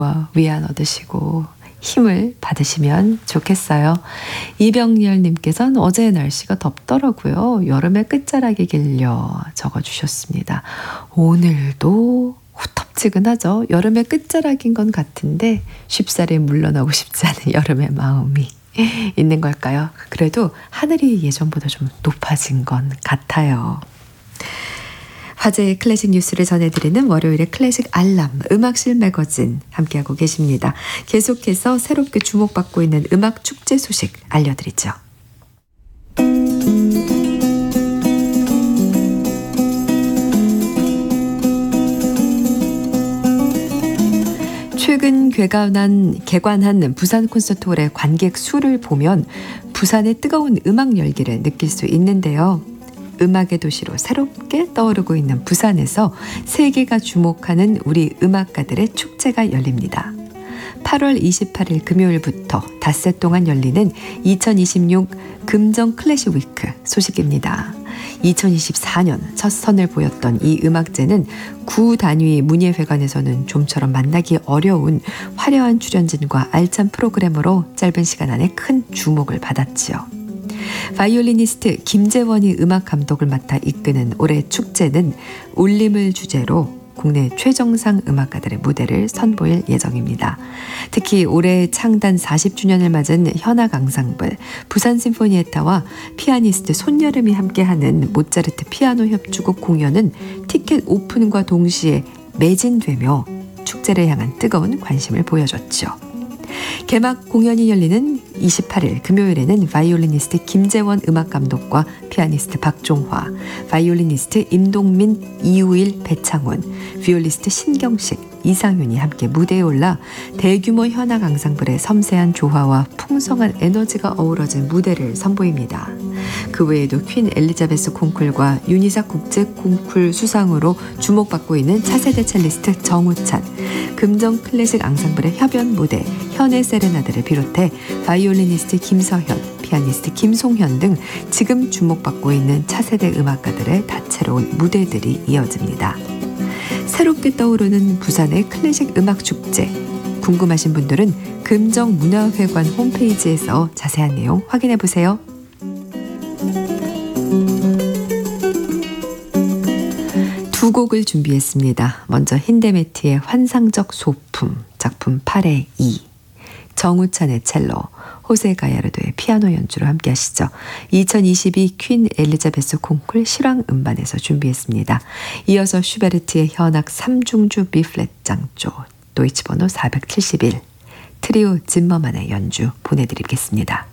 위안 얻으시고 힘을 받으시면 좋겠어요. 이병렬님께서는 어제 날씨가 덥더라고요. 여름의 끝자락이길요 적어주셨습니다. 오늘도 후텁지근하죠. 여름의 끝자락인 건 같은데 쉽사리 물러나고 싶지 않은 여름의 마음이 있는 걸까요? 그래도 하늘이 예전보다 좀 높아진 건 같아요. 화제의 클래식 뉴스를 전해드리는 월요일의 클래식 알람 음악실 매거진 함께하고 계십니다. 계속해서 새롭게 주목받고 있는 음악 축제 소식 알려드리죠. 최근 개관한 부산 콘서트홀의 관객 수를 보면 부산의 뜨거운 음악 열기를 느낄 수 있는데요. 음악의 도시로 새롭게 떠오르고 있는 부산에서 세계가 주목하는 우리 음악가들의 축제가 열립니다. 8월 28일 금요일부터 닷새 동안 열리는 2026 금정 클래식 위크 소식입니다. 2024년 첫 선을 보였던 이 음악제는 구 단위 문예회관에서는 좀처럼 만나기 어려운 화려한 출연진과 알찬 프로그램으로 짧은 시간 안에 큰 주목을 받았지요. 바이올리니스트 김재원이 음악 감독을 맡아 이끄는 올해 축제는 울림을 주제로 국내 최정상 음악가들의 무대를 선보일 예정입니다. 특히 올해 창단 40주년을 맞은 현악 앙상블, 부산 심포니에타와 피아니스트 손여름이 함께하는 모차르트 피아노 협주곡 공연은 티켓 오픈과 동시에 매진되며 축제를 향한 뜨거운 관심을 보여줬죠. 개막 공연이 열리는 28일 금요일에는 바이올리니스트 김재원 음악감독과 피아니스트 박종화, 바이올리니스트 임동민, 이우일, 배창훈, 비올리스트 신경식, 이상윤이 함께 무대에 올라 대규모 현악 앙상블의 섬세한 조화와 풍성한 에너지가 어우러진 무대를 선보입니다. 그 외에도 퀸 엘리자베스 콩쿨과 유니삭 국제 콩쿨 수상으로 주목받고 있는 차세대 첼리스트 정우찬, 금정 클래식 앙상블의 협연 무대 현의 세레나데를 비롯해 바이올리니스트 김서현, 피아니스트 김송현 등 지금 주목받고 있는 차세대 음악가들의 다채로운 무대들이 이어집니다. 새롭게 떠오르는 부산의 클래식 음악 축제. 궁금하신 분들은 금정문화회관 홈페이지에서 자세한 내용 확인해 보세요. 두 곡을 준비했습니다. 먼저 힌데메티의 환상적 소품, 작품 8의 2, 정우찬의 첼로, 호세 가야르도의 피아노 연주로 함께 하시죠. 2022 퀸 엘리자베스 콩쿨 실황 음반에서 준비했습니다. 이어서 슈베르트의 현악 3중주 B플랫 장조, 도이치 번호 471, 트리오 짐머만의 연주 보내드리겠습니다.